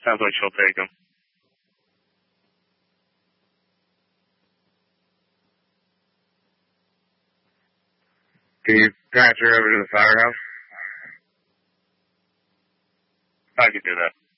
Sounds like she'll take him. Can you patch her over to the firehouse? I could do that.